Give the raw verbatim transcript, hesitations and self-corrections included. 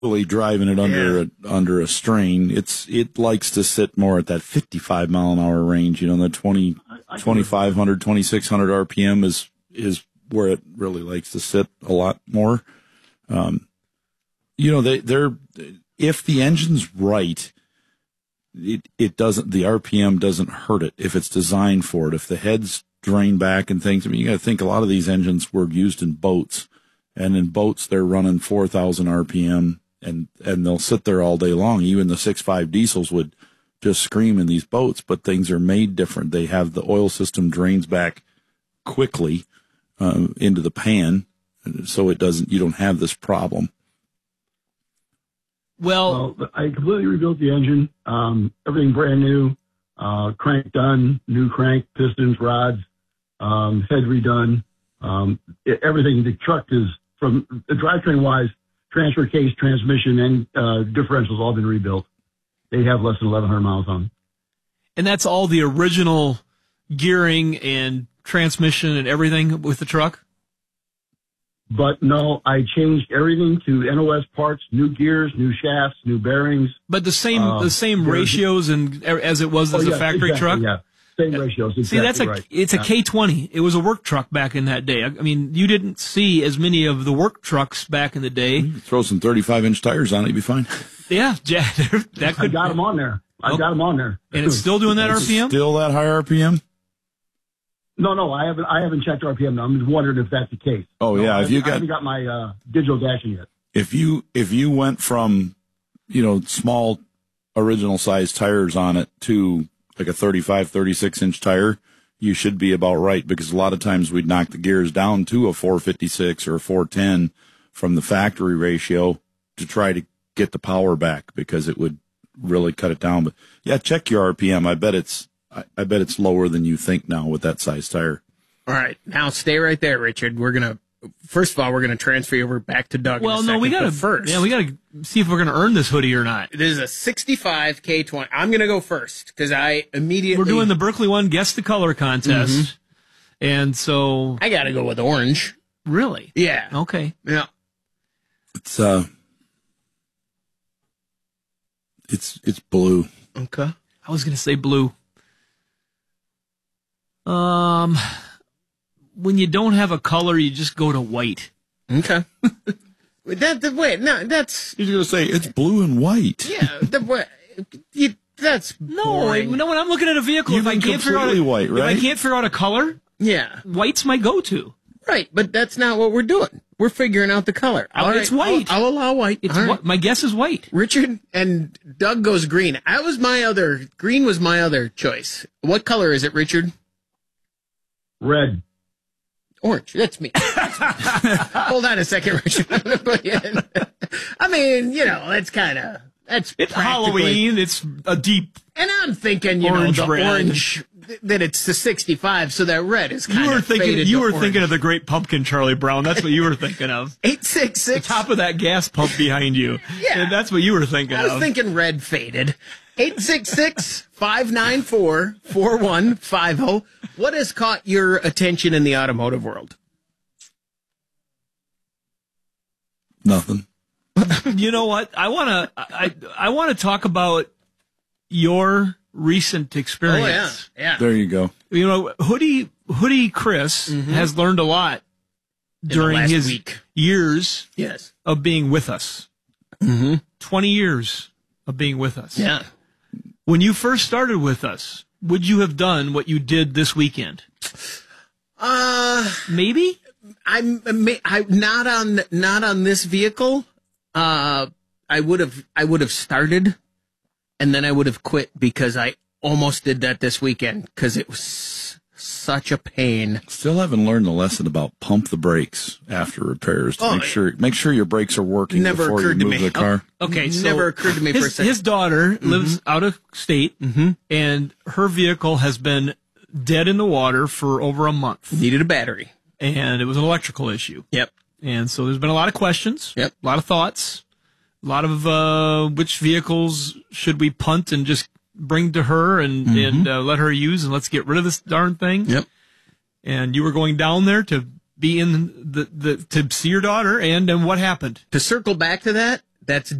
really driving it under yeah. a, under a strain. It's it likes to sit more at that fifty-five mile an hour range. You know, the twenty, twenty-five hundred, twenty-six hundred R P M is is where it really likes to sit a lot more. Um, you know, they they're if the engine's right, it it doesn't the R P M doesn't hurt it if it's designed for it. If the heads drain back and things, I mean, you got to think a lot of these engines were used in boats, and in boats they're running four thousand R P M. And, and they'll sit there all day long. Even the six point five diesels would just scream in these boats, but things are made different. They have the oil system drains back quickly, uh, into the pan. So it doesn't, you don't have this problem. Well, well I completely rebuilt the engine. Um, everything brand new, uh, crank done, new crank, pistons, rods, um, head redone. Um, it, everything, the truck is from the drivetrain wise, transfer case, transmission, and uh, differentials all been rebuilt. They have less than eleven hundred miles on them. And that's all the original gearing and transmission and everything with the truck? But no, I changed everything to N O S parts, new gears, new shafts, new bearings. But the same uh, the same ratios and as it was as oh, a yeah, factory exactly, truck? Yeah. Same ratios. Exactly. See, that's a right. it's a yeah. K twenty. It was a work truck back in that day. I mean, you didn't see as many of the work trucks back in the day. Throw some thirty-five inch tires on it, you'd be fine. Yeah, yeah that could. I got them on there. I oh, got them on there. And it's still doing that R P M? Still that high R P M? No, no, I haven't. I haven't checked R P M. I'm just wondering if that's the case. Oh no, yeah, I if you I got, haven't got my uh, digital dashing yet. If you if you went from, you know, small original size tires on it to like a thirty-five, thirty-six inch tire, you should be about right, because a lot of times we'd knock the gears down to a four fifty-six or a four ten from the factory ratio to try to get the power back, because it would really cut it down. But yeah, check your R P M. I bet it's I, I bet it's lower than you think now with that size tire. All right, now stay right there, Richard. We're gonna first of all we're gonna transfer you over back to Doug. Well, in a no, second, we gotta first. Yeah, we gotta see if we're gonna earn this hoodie or not. It is a sixty-five K twenty. I'm gonna go first because I immediately we're doing the Berkeley One Guess the Color contest, mm-hmm. and so I gotta go with orange. Really? Yeah. Okay. Yeah. It's uh, it's it's blue. Okay. I was gonna say blue. Um, when you don't have a color, you just go to white. Okay. that the wait no that's you're gonna say it's blue and white. Yeah. The way you that's no. boring. No, when I'm looking at a vehicle, You've if I been can't figure out a, white, right? if I can't figure out a color, yeah, white's my go-to. Right, but that's not what we're doing. We're figuring out the color. All right, it's white. I'll, I'll allow white. It's right. wh- my guess is white. Richard and Doug goes green. That was my other green was my other choice. What color is it, Richard? Red. Orange. That's me. Hold on a second, Richard. I'm gonna put you in. I mean, you know, that's kind of that's it's Halloween. It's a deep. And I'm thinking, you orange know, the red. orange that it's the sixty-five, so that red is kind you were of thinking. faded You to were orange. thinking of the Great Pumpkin, Charlie Brown. That's what you were thinking of. Eight six six. The top of that gas pump behind you. Yeah, and that's what you were thinking I was of. thinking red faded. Eight six six five nine four four one five zero. What has caught your attention in the automotive world? Nothing. You know what? I want to. I I want to talk about your recent experience. Oh yeah, yeah. There you go. You know, Hoodie Hoodie Chris mm-hmm. has learned a lot during his week. years yes. of being with us. Mm-hmm. Twenty years of being with us. Yeah. When you first started with us, would you have done what you did this weekend? Uh, maybe. I'm I not on not on this vehicle. Uh, I would have I would have started, and then I would have quit because I almost did that this weekend because it was such a pain. Still haven't learned the lesson about pump the brakes after repairs to oh, make sure make sure your brakes are working never before occurred you to move me. the car. Oh, okay, so never occurred to me his, for a second. His daughter mm-hmm. lives out of state, mm-hmm. and her vehicle has been dead in the water for over a month. Needed a battery. And it was an electrical issue. Yep. And so there's been a lot of questions. Yep. A lot of thoughts. A lot of uh, which vehicles should we punt and just bring to her and, mm-hmm. and uh, let her use, and let's get rid of this darn thing. Yep. And you were going down there to be in the, the to see your daughter, and, and what happened? To circle back to that, That's